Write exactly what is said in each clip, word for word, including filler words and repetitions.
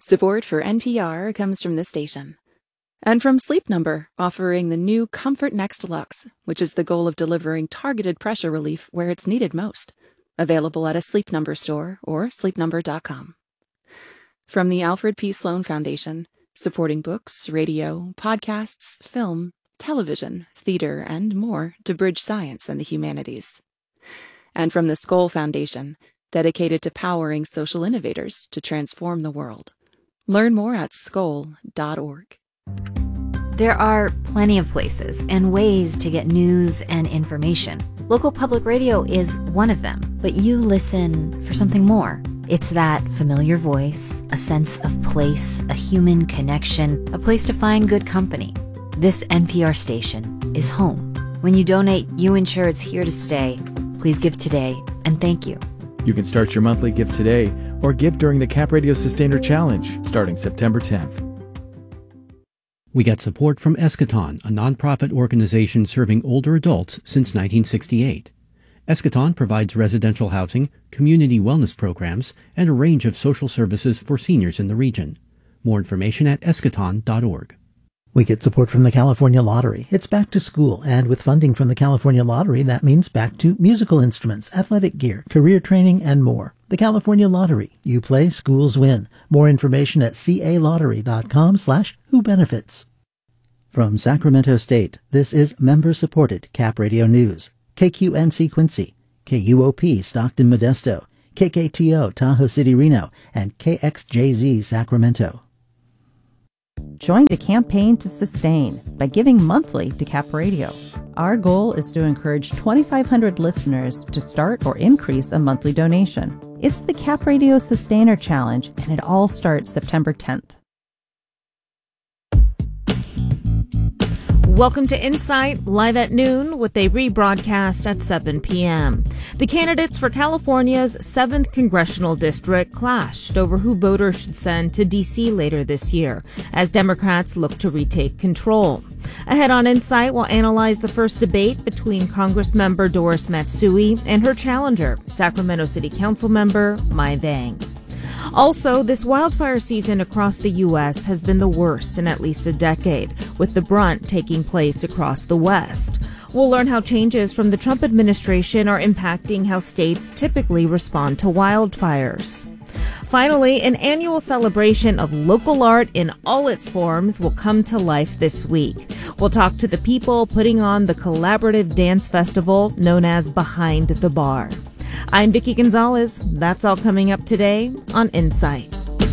Support for N P R comes from this station. And from Sleep Number, offering the new Comfort Next Deluxe, which is the goal of delivering targeted pressure relief where it's needed most. Available at a Sleep Number store or sleep number dot com. From the Alfred P. Sloan Foundation, supporting books, radio, podcasts, film, television, theater, and more to bridge science and the humanities. And from the Skoll Foundation, dedicated to powering social innovators to transform the world. Learn more at skoll dot org. There are plenty of places and ways to get news and information. Local public radio is one of them, but you listen for something more. It's that familiar voice, a sense of place, a human connection, a place to find good company. This N P R station is home. When you donate, you ensure it's here to stay. Please give today, and thank you. You can start your monthly gift today or give during the Cap Radio Sustainer Challenge starting September tenth. We get support from Eschaton, a nonprofit organization serving older adults since nineteen sixty-eight. Eschaton provides residential housing, community wellness programs, and a range of social services for seniors in the region. More information at eschaton dot org. We get support from the California Lottery. It's back to school, and with funding from the California Lottery, that means back to musical instruments, athletic gear, career training, and more. The California Lottery. You play, schools win. More information at calottery.com slash who benefits. From Sacramento State, this is member-supported Cap Radio News. K Q N C Quincy, K U O P Stockton Modesto, K K T O Tahoe City Reno, and K X J Z Sacramento. Join the campaign to sustain by giving monthly to Cap Radio. Our goal is to encourage twenty-five hundred listeners to start or increase a monthly donation. It's the Cap Radio Sustainer Challenge, and it all starts September tenth. Welcome to Insight, live at noon with a rebroadcast at seven p.m. The candidates for California's seventh Congressional District clashed over who voters should send to D C later this year, as Democrats look to retake control. Ahead on Insight, we'll analyze the first debate between Congressmember Doris Matsui and her challenger, Sacramento City Council member Mai Vang. Also, this wildfire season across the U S has been the worst in at least a decade, with the brunt taking place across the West. We'll learn how changes from the Trump administration are impacting how states typically respond to wildfires. Finally, an annual celebration of local art in all its forms will come to life this week. We'll talk to the people putting on the collaborative dance festival known as Behind the Bar. I'm Vicki Gonzalez. That's all coming up today on Insight.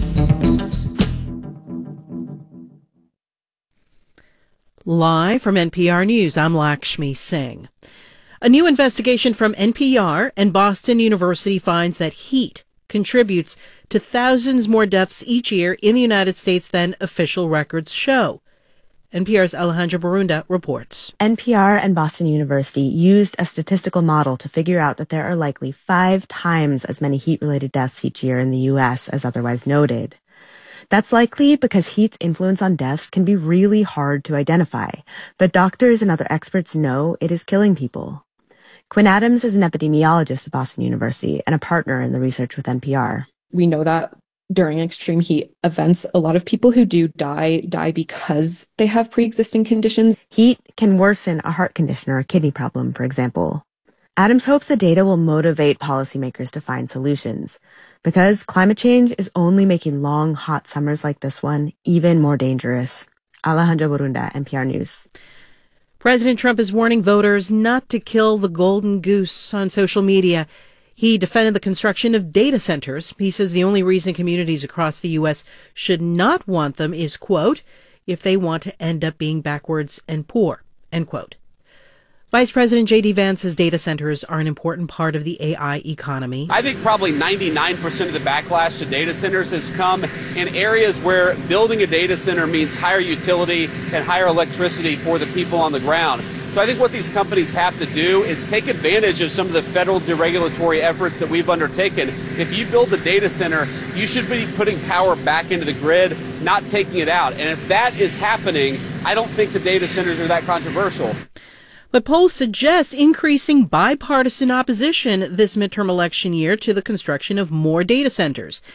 Live from N P R News, I'm Lakshmi Singh. A new investigation from N P R and Boston University finds that heat contributes to thousands more deaths each year in the United States than official records show. N P R's Alejandra Barunda reports. N P R and Boston University used a statistical model to figure out that there are likely five times as many heat-related deaths each year in the U S as otherwise noted. That's likely because heat's influence on deaths can be really hard to identify, but doctors and other experts know it is killing people. Quinn Adams is an epidemiologist at Boston University and a partner in the research with N P R. We know that during extreme heat events, a lot of people who do die, die because they have pre-existing conditions. Heat can worsen a heart condition or a kidney problem, for example. Adams hopes the data will motivate policymakers to find solutions, because climate change is only making long, hot summers like this one even more dangerous. Alejandra Barunda, N P R News. President Trump is warning voters not to kill the golden goose on social media. He defended the construction of data centers. He says the only reason communities across the U S should not want them is, quote, if they want to end up being backwards and poor, end quote. Vice President J D Vance says data centers are an important part of the A I economy. I think probably ninety-nine percent of the backlash to data centers has come in areas where building a data center means higher utility and higher electricity for the people on the ground. So I think what these companies have to do is take advantage of some of the federal deregulatory efforts that we've undertaken. If you build a data center, you should be putting power back into the grid, not taking it out. And if that is happening, I don't think the data centers are that controversial. But polls suggest increasing bipartisan opposition this midterm election year to the construction of more data centers.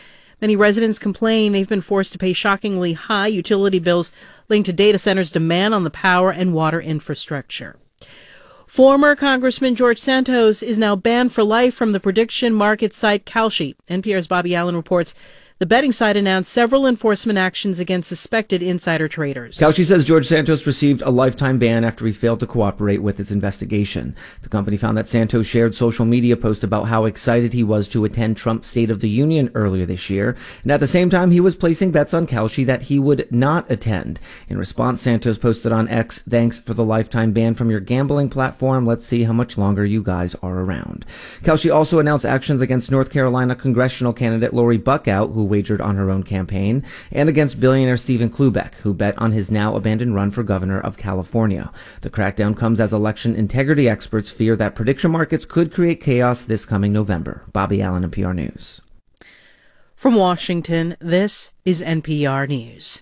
Many residents complain they've been forced to pay shockingly high utility bills linked to data centers' demand on the power and water infrastructure. Former Congressman George Santos is now banned for life from the prediction market site Kalshi. N P R's Bobby Allen reports the betting site announced several enforcement actions against suspected insider traders. Kalshi says George Santos received a lifetime ban after he failed to cooperate with its investigation. The company found that Santos shared social media posts about how excited he was to attend Trump's State of the Union earlier this year, and at the same time he was placing bets on Kalshi that he would not attend. In response, Santos posted on X, "Thanks for the lifetime ban from your gambling platform. Let's see how much longer you guys are around." Kalshi also announced actions against North Carolina congressional candidate Lori Buckout, who wagered on her own campaign, and against billionaire Stephen Klubeck, who bet on his now abandoned run for governor of California. The crackdown comes as election integrity experts fear that prediction markets could create chaos this coming November. Bobby Allen, N P R News. From Washington, this is N P R News.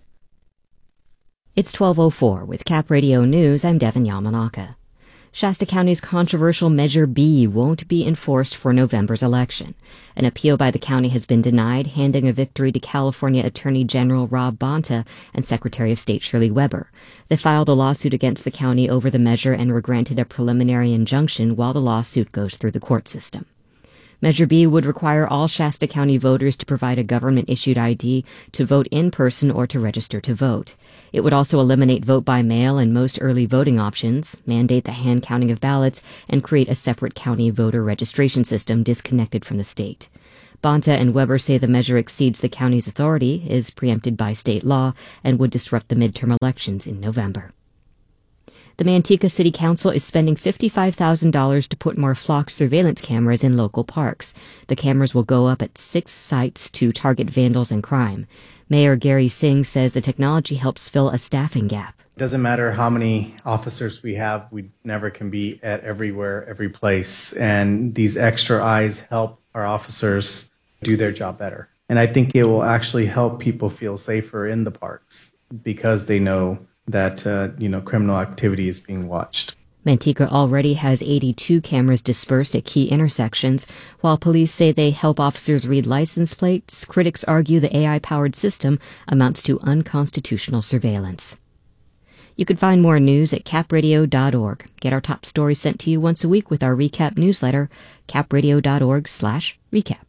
It's twelve oh four with Cap Radio News. I'm Devin Yamanaka. Shasta County's controversial Measure B won't be enforced for November's election. An appeal by the county has been denied, handing a victory to California Attorney General Rob Bonta and Secretary of State Shirley Weber. They filed a lawsuit against the county over the measure and were granted a preliminary injunction while the lawsuit goes through the court system. Measure B would require all Shasta County voters to provide a government-issued I D to vote in person or to register to vote. It would also eliminate vote by mail and most early voting options, mandate the hand counting of ballots, and create a separate county voter registration system disconnected from the state. Bonta and Weber say the measure exceeds the county's authority, is preempted by state law, and would disrupt the midterm elections in November. The Manteca City Council is spending fifty-five thousand dollars to put more flock surveillance cameras in local parks. The cameras will go up at six sites to target vandals and crime. Mayor Gary Singh says the technology helps fill a staffing gap. It doesn't matter how many officers we have, we never can be at everywhere, every place. And these extra eyes help our officers do their job better. And I think it will actually help people feel safer in the parks because they know that, uh, you know, criminal activity is being watched. Manteca already has eighty-two cameras dispersed at key intersections. While police say they help officers read license plates, critics argue the A I-powered system amounts to unconstitutional surveillance. You can find more news at cap radio dot org. Get our top stories sent to you once a week with our recap newsletter, cap radio dot org slash recap.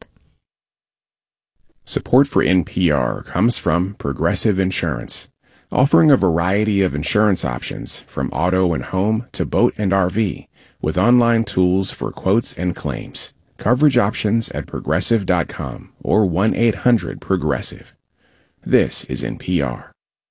Support for N P R comes from Progressive Insurance, offering a variety of insurance options from auto and home to boat and R V, with online tools for quotes and claims. Coverage options at progressive dot com or one eight hundred progressive. This is N P R.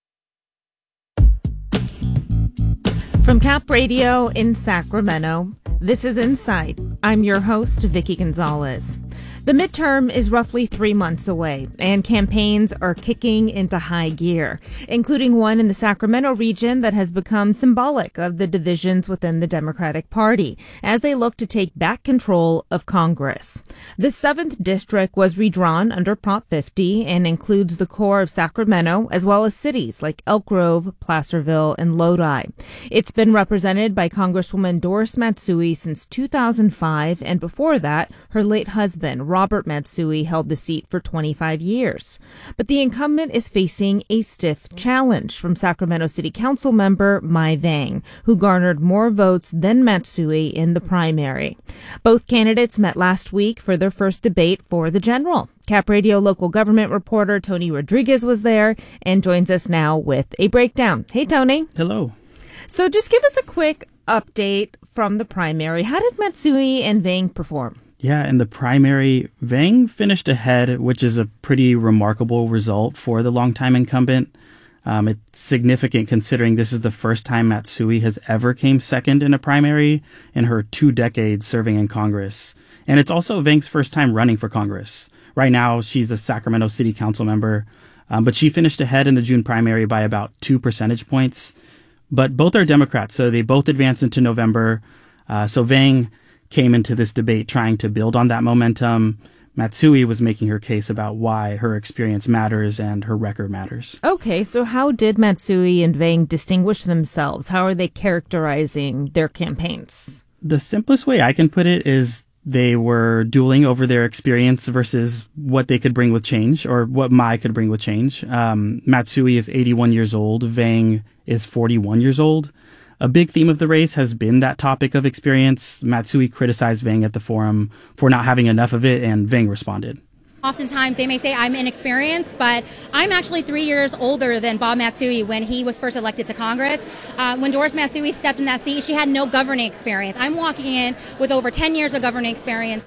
From Cap Radio in Sacramento, this is Insight. I'm your host, Vicki Gonzalez. The midterm is roughly three months away, and campaigns are kicking into high gear, including one in the Sacramento region that has become symbolic of the divisions within the Democratic Party as they look to take back control of Congress. The seventh District was redrawn under Prop fifty and includes the core of Sacramento as well as cities like Elk Grove, Placerville, and Lodi. It's been represented by Congresswoman Doris Matsui since two thousand five, and before that, her late husband, Robert Matsui, held the seat for twenty-five years. But the incumbent is facing a stiff challenge from Sacramento City Council member Mai Vang, who garnered more votes than Matsui in the primary. Both candidates met last week for their first debate for the general. Cap Radio local government reporter Tony Rodriguez was there and joins us now with a breakdown. Hey, Tony. Hello. So just give us a quick update from the primary. How did Matsui and Vang perform? Yeah, in the primary, Vang finished ahead, which is a pretty remarkable result for the longtime incumbent. Um, it's significant considering this is the first time Matsui has ever came second in a primary in her two decades serving in Congress. And it's also Vang's first time running for Congress. Right now, she's a Sacramento City Council member, um, but she finished ahead in the June primary by about two percentage points. But both are Democrats, so they both advance into November. Uh, so Vang came into this debate trying to build on that momentum. Matsui was making her case about why her experience matters and her record matters. Okay, so how did Matsui and Vang distinguish themselves? How are they characterizing their campaigns? The simplest way I can put it is They were dueling over their experience versus what they could bring with change, or what Mai could bring with change. Um, Matsui is eighty-one years old. Vang is forty-one years old. A big theme of the race has been that topic of experience. Matsui criticized Vang at the forum for not having enough of it, and Vang responded. Oftentimes they may say I'm inexperienced, but I'm actually three years older than Bob Matsui when he was first elected to Congress. Uh, when Doris Matsui stepped in that seat, she had no governing experience. I'm walking in with over ten years of governing experience.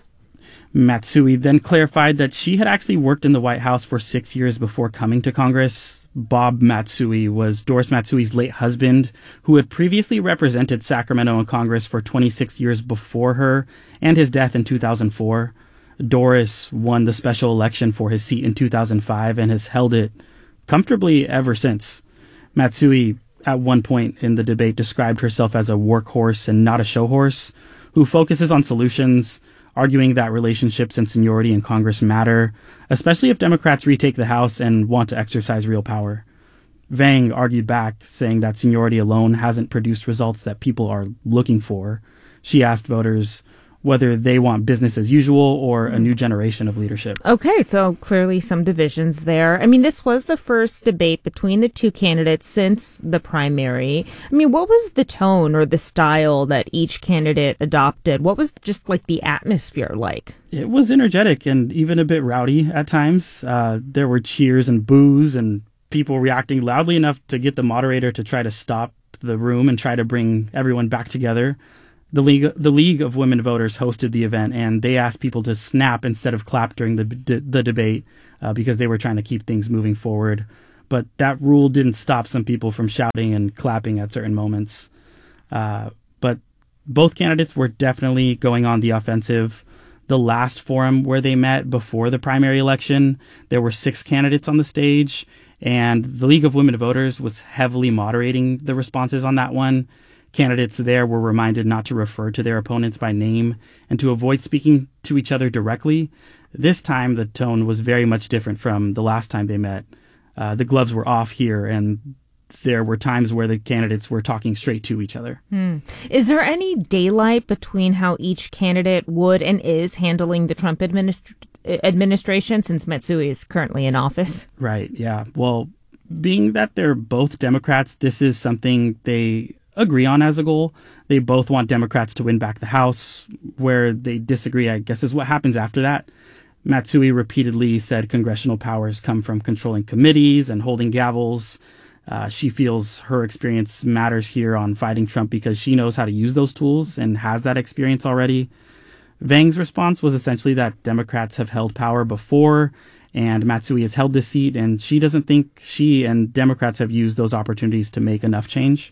Matsui then clarified that she had actually worked in the White House for six years before coming to Congress. Bob Matsui was Doris Matsui's late husband, who had previously represented Sacramento in Congress for twenty-six years before her and his death in two thousand four. Doris won the special election for his seat in two thousand five and has held it comfortably ever since. Matsui, at one point in the debate, described herself as a workhorse and not a show horse, who focuses on solutions, arguing that relationships and seniority in Congress matter, especially if Democrats retake the House and want to exercise real power. Vang argued back, saying that seniority alone hasn't produced results that people are looking for. She asked voters whether they want business as usual or a new generation of leadership. Okay, so clearly some divisions there. I mean, this was the first debate between the two candidates since the primary. I mean, what was the tone or the style that each candidate adopted? What was just like the atmosphere like? It was energetic and even a bit rowdy at times. Uh, there were cheers and boos and people reacting loudly enough to get the moderator to try to stop the room and try to bring everyone back together. The League, the League of Women Voters hosted the event, and they asked people to snap instead of clap during the the debate uh, because they were trying to keep things moving forward. But that rule didn't stop some people from shouting and clapping at certain moments. Uh, but both candidates were definitely going on the offensive. The last forum where they met before the primary election, there were six candidates on the stage, and the League of Women Voters was heavily moderating the responses on that one. Candidates there were reminded not to refer to their opponents by name and to avoid speaking to each other directly. This time, the tone was very much different from the last time they met. Uh, the gloves were off here, and there were times where the candidates were talking straight to each other. Hmm. Is there any daylight between how each candidate would and is handling the Trump administ- administration since Matsui is currently in office? Right, yeah. Well, being that they're both Democrats, this is something they agree on as a goal. They both want Democrats to win back the House. Where they disagree, I guess, is what happens after that. Matsui repeatedly said congressional powers come from controlling committees and holding gavels. Uh, she feels her experience matters here on fighting Trump because she knows how to use those tools and has that experience already. Vang's response was essentially that Democrats have held power before, and Matsui has held this seat, and she doesn't think she and Democrats have used those opportunities to make enough change.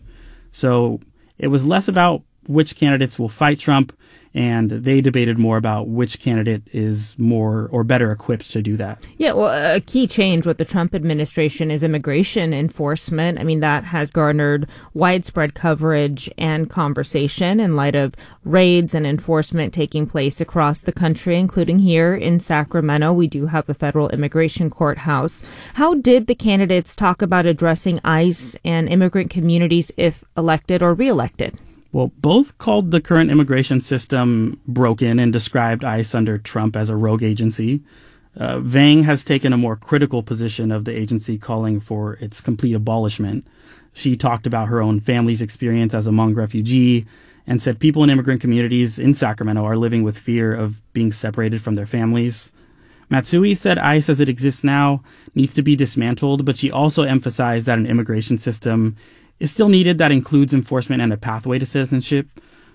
So it was less about which candidates will fight Trump, and they debated more about which candidate is more or better equipped to do that. Yeah, well, a key change with the Trump administration is immigration enforcement. I mean, that has garnered widespread coverage and conversation in light of raids and enforcement taking place across the country, including here in Sacramento. We do have a federal immigration courthouse. How did the candidates talk about addressing ICE and immigrant communities if elected or reelected? Well, both called the current immigration system broken and described ICE under Trump as a rogue agency. Uh, Vang has taken a more critical position of the agency, calling for its complete abolishment. She talked about her own family's experience as a Hmong refugee and said people in immigrant communities in Sacramento are living with fear of being separated from their families. Matsui said ICE as it exists now needs to be dismantled, but she also emphasized that an immigration system is still needed that includes enforcement and a pathway to citizenship.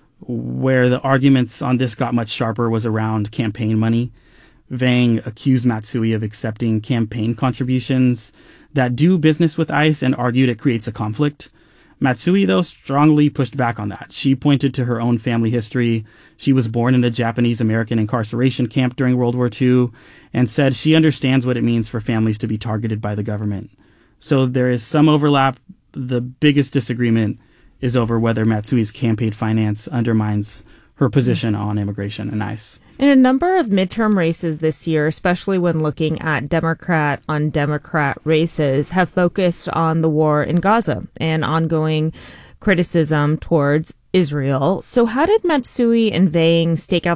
Where the arguments on this got much sharper was around campaign money. Vang accused Matsui of accepting campaign contributions that do business with ICE and argued it creates a conflict. Matsui, though, strongly pushed back on that. She pointed to her own family history. She was born in a Japanese-American incarceration camp during World War Two and said she understands what it means for families to be targeted by the government. So there is some overlap. The biggest disagreement is over whether Matsui's campaign finance undermines her position on immigration and ICE. In a number of midterm races this year, especially when looking at Democrat on Democrat races, have focused on the war in Gaza and ongoing criticism towards Israel. So how did Matsui and Vang stake out their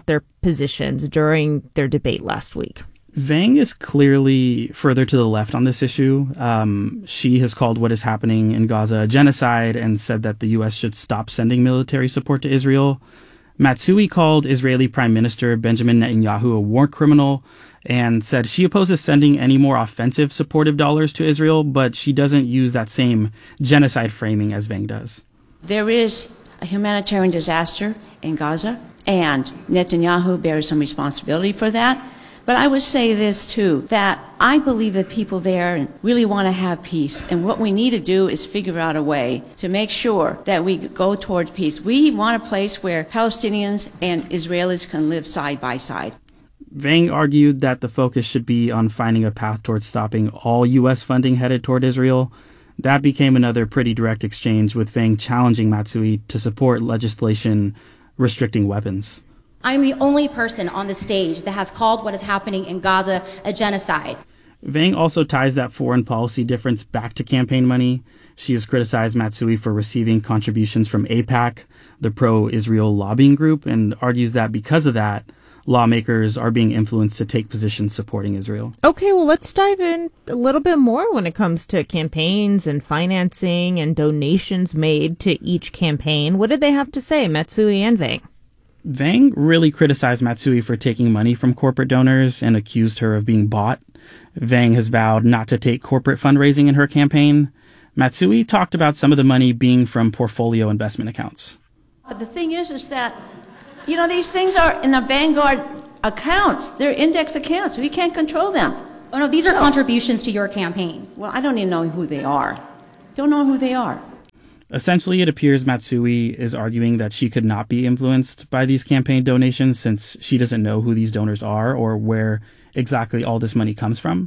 positions during their debate last week? Vang is clearly further to the left on this issue. Um, she has called what is happening in Gaza a genocide and said that the U S should stop sending military support to Israel. Matsui called Israeli Prime Minister Benjamin Netanyahu a war criminal and said she opposes sending any more offensive supportive dollars to Israel, but she doesn't use that same genocide framing as Vang does. There is a humanitarian disaster in Gaza, and Netanyahu bears some responsibility for that. But I would say this too, that I believe that people there really want to have peace. And what we need to do is figure out a way to make sure that we go towards peace. We want a place where Palestinians and Israelis can live side by side. Vang argued that the focus should be on finding a path towards stopping all U S funding headed toward Israel. That became another pretty direct exchange, with Vang challenging Matsui to support legislation restricting weapons. I'm the only person on the stage that has called what is happening in Gaza a genocide. Vang also ties that foreign policy difference back to campaign money. She has criticized Matsui for receiving contributions from AIPAC, the pro-Israel lobbying group, and argues that because of that, lawmakers are being influenced to take positions supporting Israel. Okay, well, let's dive in a little bit more when it comes to campaigns and financing and donations made to each campaign. What did they have to say, Matsui and Vang? Vang really criticized Matsui for taking money from corporate donors and accused her of being bought. Vang has vowed not to take corporate fundraising in her campaign. Matsui talked about some of the money being from portfolio investment accounts. But the thing is, is that, you know, these things are in the Vanguard accounts. They're index accounts. We can't control them. Oh, no, these are so, contributions to your campaign. Well, I don't even know who they are. Don't know who they are. Essentially, it appears Matsui is arguing that she could not be influenced by these campaign donations since she doesn't know who these donors are or where exactly all this money comes from.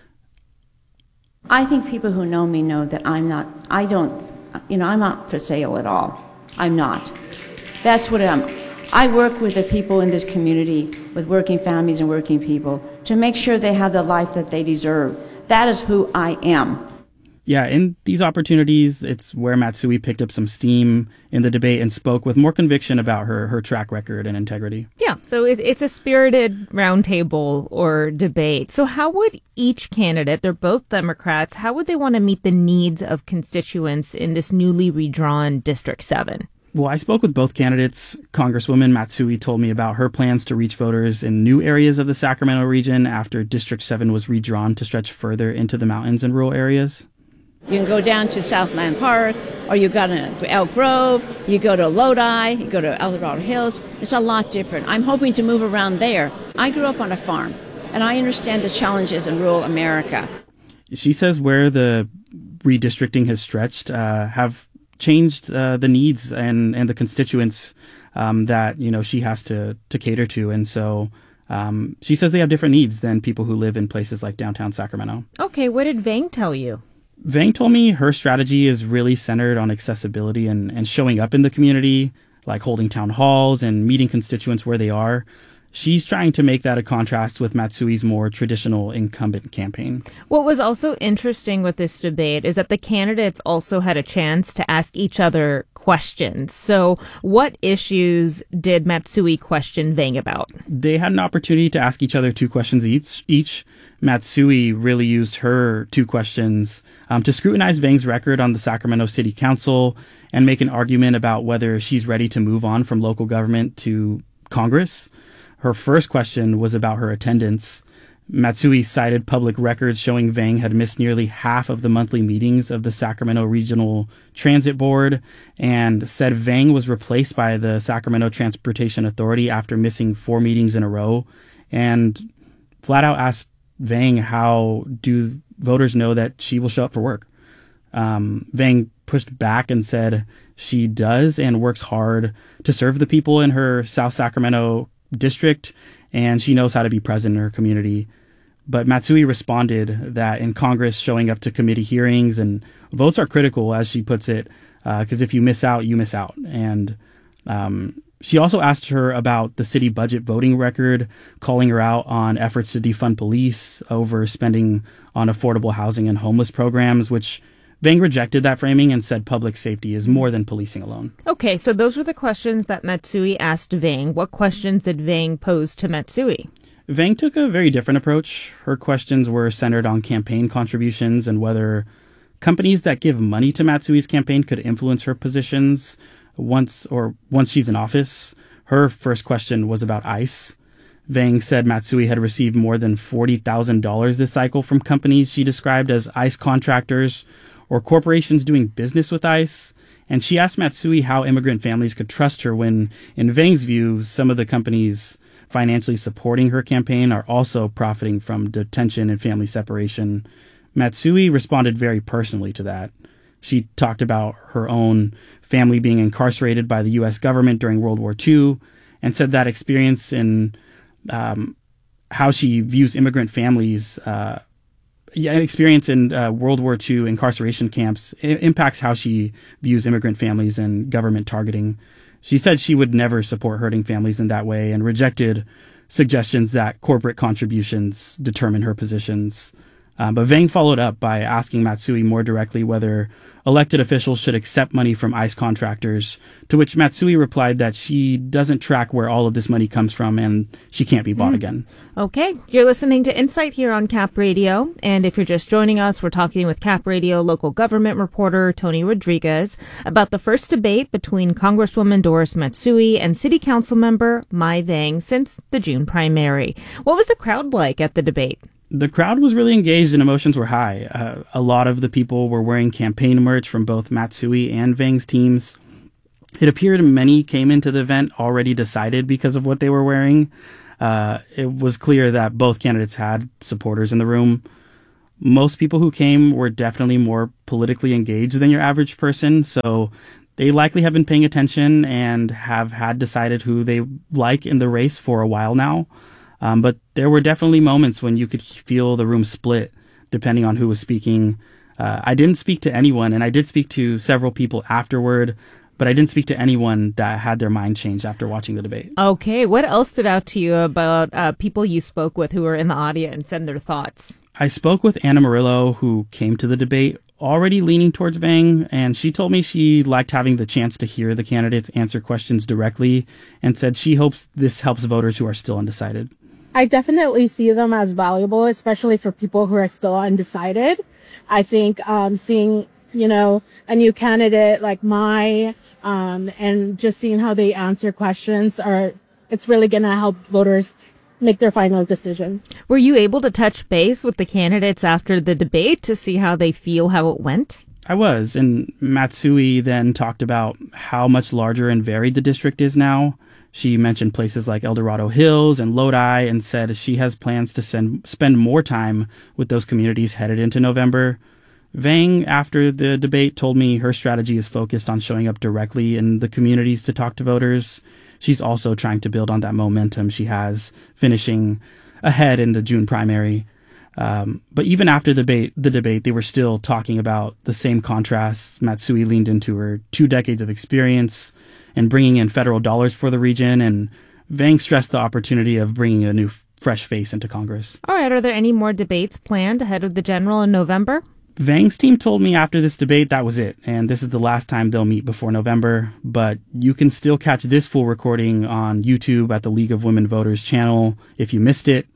I think people who know me know that I'm not, I don't, you know, I'm not for sale at all. I'm not. That's what I'm. I work with the people in this community, with working families and working people, to make sure they have the life that they deserve. That is who I am. Yeah, in these opportunities, it's where Matsui picked up some steam in the debate and spoke with more conviction about her, her track record and integrity. Yeah, so it, it's a spirited roundtable or debate. So how would each candidate, they're both Democrats, how would they want to meet the needs of constituents in this newly redrawn District seven? Well, I spoke with both candidates. Congresswoman Matsui told me about her plans to reach voters in new areas of the Sacramento region after District seven was redrawn to stretch further into the mountains and rural areas. You can go down to Southland Park, or you go to Elk Grove, you go to Lodi, you go to El Dorado Hills. It's a lot different. I'm hoping to move around there. I grew up on a farm, and I understand the challenges in rural America. She says where the redistricting has stretched uh, have changed uh, the needs and, and the constituents um, that, you know, she has to, to cater to. And so um, she says they have different needs than people who live in places like downtown Sacramento. Okay, what did Vang tell you? Vang told me her strategy is really centered on accessibility and, and showing up in the community, like holding town halls and meeting constituents where they are. She's trying to make that a contrast with Matsui's more traditional incumbent campaign. What was also interesting with this debate is that the candidates also had a chance to ask each other questions. So what issues did Matsui question Vang about? They had an opportunity to ask each other two questions each. each. Matsui really used her two questions um, to scrutinize Vang's record on the Sacramento City Council and make an argument about whether she's ready to move on from local government to Congress. Her first question was about her attendance. Matsui cited public records showing Vang had missed nearly half of the monthly meetings of the Sacramento Regional Transit Board and said Vang was replaced by the Sacramento Transportation Authority after missing four meetings in a row, and flat out asked Vang how do voters know that she will show up for work. Um, Vang pushed back and said she does and works hard to serve the people in her South Sacramento district, and she knows how to be present in her community. But Matsui responded that in Congress, showing up to committee hearings and votes are critical, as she puts it, because uh, if you miss out, you miss out. And um, she also asked her about the city budget voting record, calling her out on efforts to defund police, over spending on affordable housing and homeless programs, which Vang rejected that framing and said public safety is more than policing alone. Okay, so those were the questions that Matsui asked Vang. What questions did Vang pose to Matsui? Vang took a very different approach. Her questions were centered on campaign contributions and whether companies that give money to Matsui's campaign could influence her positions once or once she's in office. Her first question was about ICE. Vang said Matsui had received more than forty thousand dollars this cycle from companies she described as ICE contractors or corporations doing business with ICE. And she asked Matsui how immigrant families could trust her when, in Vang's view, some of the companies financially supporting her campaign are also profiting from detention and family separation. Matsui responded very personally to that. She talked about her own family being incarcerated by the U S government during World War Two and said that experience in um, how she views immigrant families uh, Yeah, experience in uh, World War Two incarceration camps I- impacts how she views immigrant families and government targeting. She said she would never support hurting families in that way and rejected suggestions that corporate contributions determine her positions. Um, but Vang followed up by asking Matsui more directly whether elected officials should accept money from ICE contractors, to which Matsui replied that she doesn't track where all of this money comes from and she can't be bought mm. again. Okay, you're listening to Insight here on Cap Radio, and if you're just joining us, we're talking with Cap Radio local government reporter Tony Rodriguez about the first debate between Congresswoman Doris Matsui and City Council member Mai Vang since the June primary. What was the crowd like at the debate? The crowd was really engaged and emotions were high. Uh, a lot of the people were wearing campaign merch from both Matsui and Vang's teams. It appeared many came into the event already decided because of what they were wearing. Uh, it was clear that both candidates had supporters in the room. Most people who came were definitely more politically engaged than your average person, so they likely have been paying attention and have had decided who they like in the race for a while now. Um, but there were definitely moments when you could feel the room split, depending on who was speaking. Uh, I didn't speak to anyone, and I did speak to several people afterward, but I didn't speak to anyone that had their mind changed after watching the debate. Okay, what else stood out to you about uh, people you spoke with who were in the audience and their thoughts? I spoke with Anna Murillo, who came to the debate already leaning towards Vang, and she told me she liked having the chance to hear the candidates answer questions directly and said she hopes this helps voters who are still undecided. I definitely see them as valuable, especially for people who are still undecided. I think um, seeing, you know, a new candidate like Mai um, and just seeing how they answer questions, are it's really going to help voters make their final decision. Were you able to touch base with the candidates after the debate to see how they feel how it went? I was, and Matsui then talked about how much larger and varied the district is now. She mentioned places like El Dorado Hills and Lodi and said she has plans to send, spend more time with those communities headed into November. Vang, after the debate, told me her strategy is focused on showing up directly in the communities to talk to voters. She's also trying to build on that momentum she has, finishing ahead in the June primary. Um, but even after the debate, the debate, they were still talking about the same contrasts. Matsui leaned into her two decades of experience and bringing in federal dollars for the region, and Vang stressed the opportunity of bringing a new fresh face into Congress. All right, are there any more debates planned ahead of the general in November? Vang's team told me after this debate that was it, and this is the last time they'll meet before November, but you can still catch this full recording on YouTube at the League of Women Voters channel if you missed it.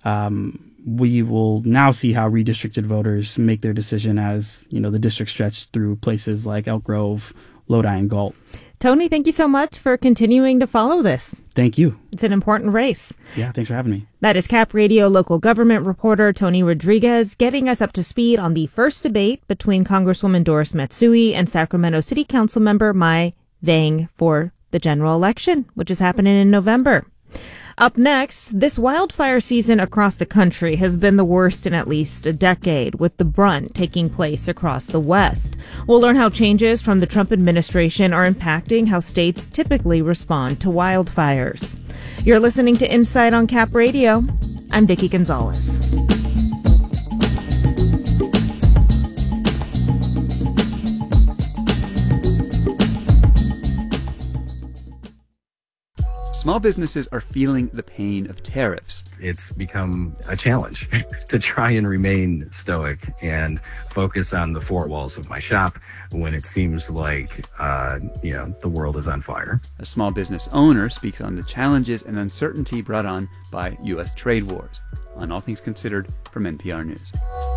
Um, we will now see how redistricted voters make their decision as, you know, the district stretched through places like Elk Grove, Lodi, and Galt. Tony, thank you so much for continuing to follow this. Thank you. It's an important race. Yeah, thanks for having me. That is Cap Radio local government reporter Tony Rodriguez getting us up to speed on the first debate between Congresswoman Doris Matsui and Sacramento City Council member Mai Vang for the general election, which is happening in November. Up next, this wildfire season across the country has been the worst in at least a decade, with the brunt taking place across the West. We'll learn how changes from the Trump administration are impacting how states typically respond to wildfires. You're listening to Insight on Cap Radio. I'm Vicki Gonzalez. Small businesses are feeling the pain of tariffs. It's become a challenge to try and remain stoic and focus on the four walls of my shop when it seems like, uh, you know, the world is on fire. A small business owner speaks on the challenges and uncertainty brought on by U S trade wars. On All Things Considered from N P R News.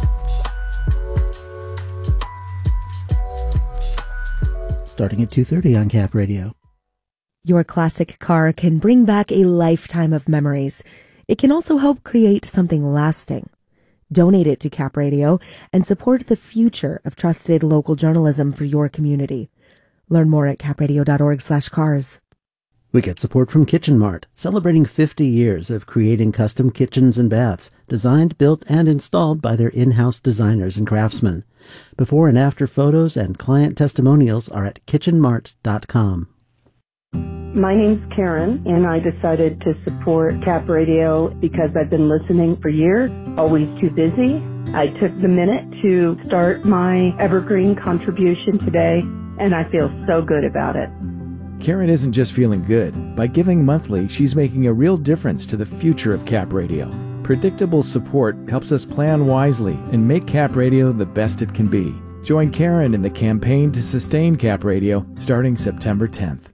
Starting at two thirty on Cap Radio. Your classic car can bring back a lifetime of memories. It can also help create something lasting. Donate it to Cap Radio and support the future of trusted local journalism for your community. Learn more at capradio.org slash cars. We get support from Kitchen Mart, celebrating fifty years of creating custom kitchens and baths, designed, built, and installed by their in-house designers and craftsmen. Before and after photos and client testimonials are at kitchen mart dot com. My name's Karen, and I decided to support Cap Radio because I've been listening for years, always too busy. I took the minute to start my evergreen contribution today, and I feel so good about it. Karen isn't just feeling good. By giving monthly, she's making a real difference to the future of Cap Radio. Predictable support helps us plan wisely and make Cap Radio the best it can be. Join Karen in the campaign to sustain Cap Radio starting September tenth.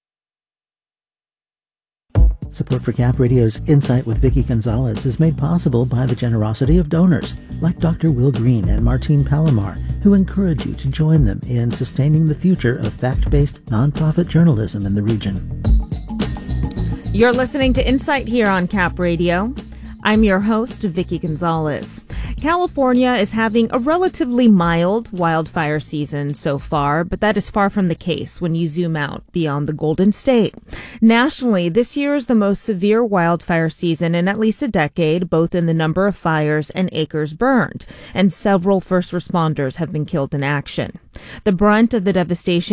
Support for Cap Radio's Insight with Vicky Gonzalez is made possible by the generosity of donors like Doctor Will Green and Martine Palomar, who encourage you to join them in sustaining the future of fact-based nonprofit journalism in the region. You're listening to Insight here on Cap Radio. I'm your host, Vicky Gonzalez. California is having a relatively mild wildfire season so far, but that is far from the case when you zoom out beyond the Golden State. Nationally, this year is the most severe wildfire season in at least a decade, both in the number of fires and acres burned, and several first responders have been killed in action. The brunt of the devastation